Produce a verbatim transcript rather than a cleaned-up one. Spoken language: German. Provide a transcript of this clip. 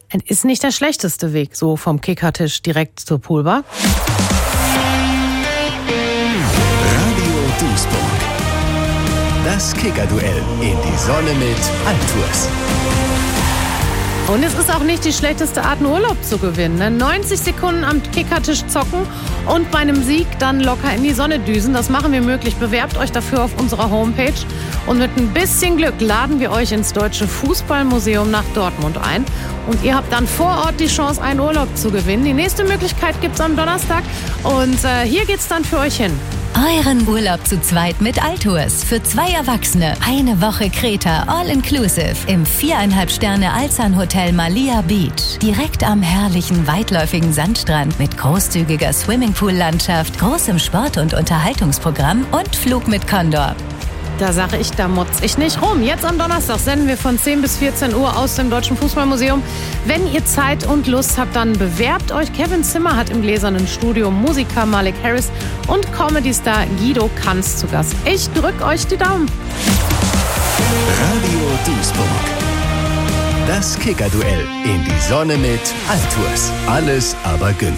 Ist nicht der schlechteste Weg, so vom Kickertisch direkt zur Poolbar. Radio Duisburg. Das Kickerduell in die Sonne mit Altours. Und es ist auch nicht die schlechteste Art, einen Urlaub zu gewinnen. Ne? neunzig Sekunden am Kickertisch zocken und bei einem Sieg dann locker in die Sonne düsen. Das machen wir möglich. Bewerbt euch dafür auf unserer Homepage. Und mit ein bisschen Glück laden wir euch ins Deutsche Fußballmuseum nach Dortmund ein. Und ihr habt dann vor Ort die Chance, einen Urlaub zu gewinnen. Die nächste Möglichkeit gibt's am Donnerstag. Und äh, hier geht's dann für euch hin. Euren Urlaub zu zweit mit Altours. Für zwei Erwachsene. Eine Woche Kreta, all-inclusive. Im viereinhalb Sterne Alzan Hotel Malia Beach. Direkt am herrlichen, weitläufigen Sandstrand mit großzügiger Swimmingpool-Landschaft, großem Sport- und Unterhaltungsprogramm und Flug mit Condor. Da sage ich, da motz ich nicht rum. Jetzt am Donnerstag senden wir von zehn bis vierzehn Uhr aus dem Deutschen Fußballmuseum. Wenn ihr Zeit und Lust habt, dann bewerbt euch. Kevin Zimmer hat im gläsernen Studio Musiker Malik Harris und Comedy-Star Guido Kanz zu Gast. Ich drück euch die Daumen. Radio Duisburg. Das Kickerduell in die Sonne mit Altours. Alles aber günstig.